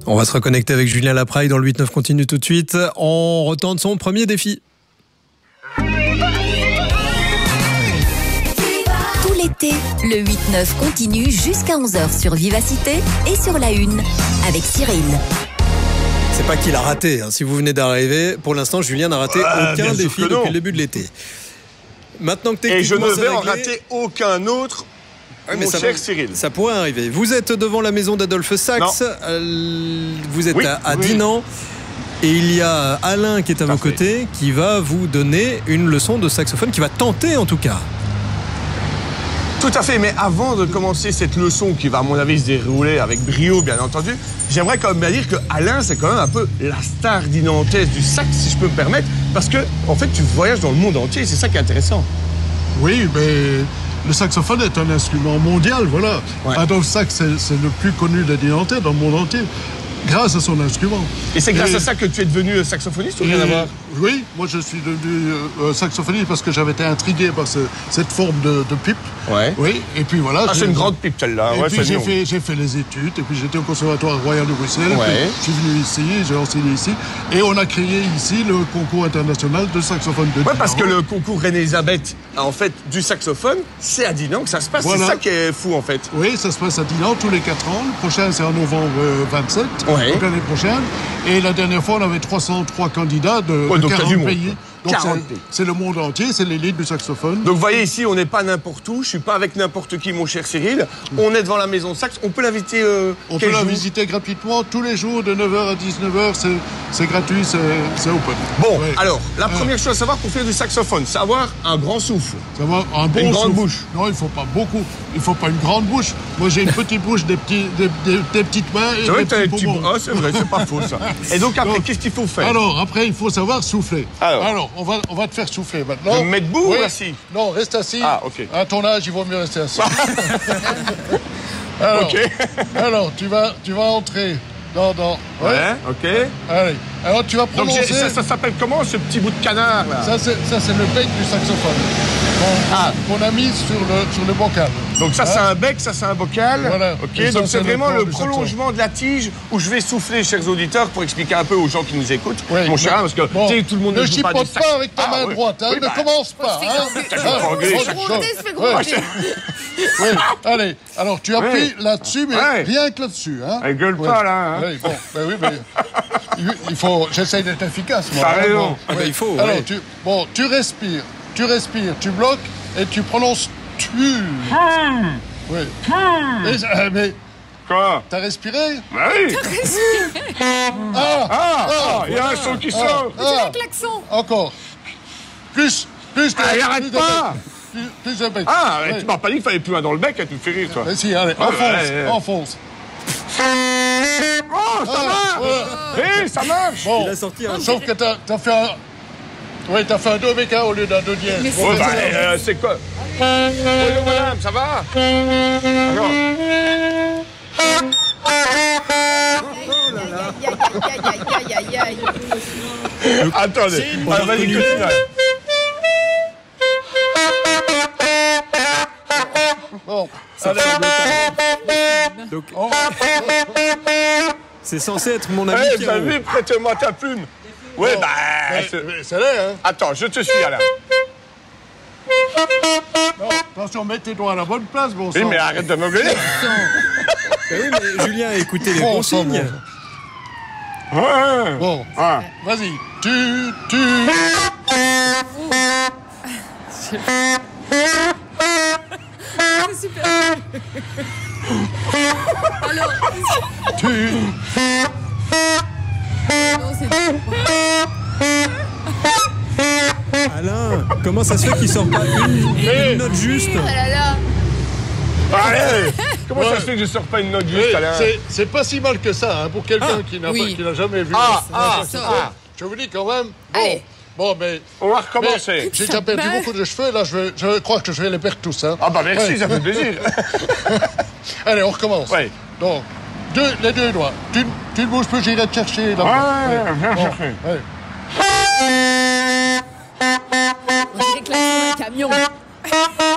On va se reconnecter avec Julien Lapraille dans le 8-9 continue tout de suite. On retente son premier défi. Tout l'été, le 8-9 continue jusqu'à 11h sur Vivacité et sur la Une avec Cyril. C'est pas qu'il a raté, hein. Si vous venez d'arriver, pour l'instant, Julien n'a raté aucun défi depuis le début de l'été. Maintenant que et je ne vais en rater aucun autre. Mon cher Cyril. Ça pourrait arriver. Vous êtes devant la maison d'Adolphe Sax. Vous êtes à Dinan. Et il y a Alain qui est à vos côtés, qui va vous donner une leçon de saxophone, qui va tenter en tout cas. Tout à fait, mais avant de commencer cette leçon qui va à mon avis se dérouler avec brio bien entendu, j'aimerais quand même bien dire que Alain c'est quand même un peu la star dinantaise du sax si je peux me permettre, parce que en fait tu voyages dans le monde entier, c'est ça qui est intéressant. Oui, mais le saxophone est un instrument mondial, voilà. Ouais. Adolphe Sax c'est le plus connu des Dinantais dans le monde entier, grâce à son instrument. Et c'est grâce à ça que tu es devenu saxophoniste ou rien à voir? Oui, moi je suis devenu saxophoniste parce que j'avais été intrigué par cette forme de pipe. Ouais. Oui, et puis voilà. Ah, c'est une grande pipe celle-là. Et puis j'ai fait les études, et puis j'étais au Conservatoire Royal de Bruxelles. Ouais. Je suis venu ici, j'ai enseigné ici, et on a créé ici le concours international de saxophone de Dinan. Ouais, parce que le concours Reine-Elisabeth, en fait, du saxophone, c'est à Dinan que ça se passe. Voilà. C'est ça qui est fou, en fait. Oui, ça se passe à Dinan tous les 4 ans. Le prochain, c'est en novembre 27, donc l'année prochaine. Et la dernière fois, on avait 303 candidats de 40 pays. Donc c'est le monde entier, c'est l'élite du saxophone. Donc vous voyez ici, on n'est pas n'importe où, je suis pas avec n'importe qui, mon cher Cyril. On est devant la maison de sax, on peut l'inviter on peut la visiter gratuitement tous les jours de 9h à 19h, c'est gratuit, c'est open. Bon, alors, la première chose à savoir pour faire du saxophone, c'est avoir un grand souffle. Savoir un bon une grande souffle. Bouche. Non, il faut pas beaucoup, il faut pas une grande bouche. Moi j'ai une petite bouche, des petites mains et c'est vrai des que t'as des petits petits... Ah, c'est vrai, c'est pas faux ça. Et donc après, qu'est-ce qu'il faut faire? Alors, après, il faut savoir souffler. Alors on va te faire souffler maintenant. Me mettre debout ou assis? Non, reste assis. Ah, ok. À ton âge, il vaut mieux rester assis. Alors, tu vas entrer dans... Ouais, ok. Allez, alors tu vas prononcer... Donc, ça s'appelle comment, ce petit bout de canard, là? Ça, c'est le bec du saxophone. Qu'on a mis sur le bocal. Donc ça, c'est un bec, ça, c'est un bocal. Voilà. Ok, donc c'est vraiment le prolongement de la tige où je vais souffler, chers auditeurs, pour expliquer un peu aux gens qui nous écoutent. Oui, mon cher, parce que tout le monde ne joue pas du sax. Ne chipote pas avec ta main droite, hein, ne commence pas. Allez, alors tu appuies là-dessus, mais rien que là-dessus. Elle gueule pas, là. Oui, mais il faut... J'essaye d'être efficace, moi. T'as raison. Il faut. Alors, tu respires, tu bloques et tu prononces tu. Oui. Mais... Quoi? T'as respiré? Oui. Il y a un son qui sort. Un klaxon. Encore. Plus. Arrête pas. Plus de bec. Tu m'as pas dit qu'il fallait plus un dans le bec, tu me fais rire, toi. Mais si, allez, enfonce. Oh, ça marche. Ça marche. Bon, il a sorti un... sauf que t'as fait un... Oui, t'as fait un do béca au lieu d'un do dièse. C'est quoi? Bonjour madame, ça va? Alors. Aïe. Attendez, vas-y, continue. Bon, donc, c'est censé être mon ami Pierrot. T'as vu, prête-moi ta plume. Oui, c'est là, hein. Attends, je te suis, Alain. Non, attention, mets tes doigts à la bonne place, bon sang. Oui, mais arrête de me gueuler. Oui, mais Julien a écouté les consignes. Bon, vas-y. C'est super. Alors... Non, Alain, comment ça se fait qu'il sort pas une note juste? Allez. Comment ça se fait que je sors pas une note juste, Alain? C'est pas si mal que ça, hein, pour quelqu'un qui n'a jamais vu. Je vous dis quand même. Bon, mais... On va recommencer. J'ai perdu beaucoup de cheveux, là, je crois que je vais les perdre tous, hein. Ah bah merci, ça fait plaisir. Allez, on recommence. Oui. Donc, les deux doigts. Tu ne bouges plus, j'irai te chercher là-bas. Viens chercher. On dirait que là, c'est un camion.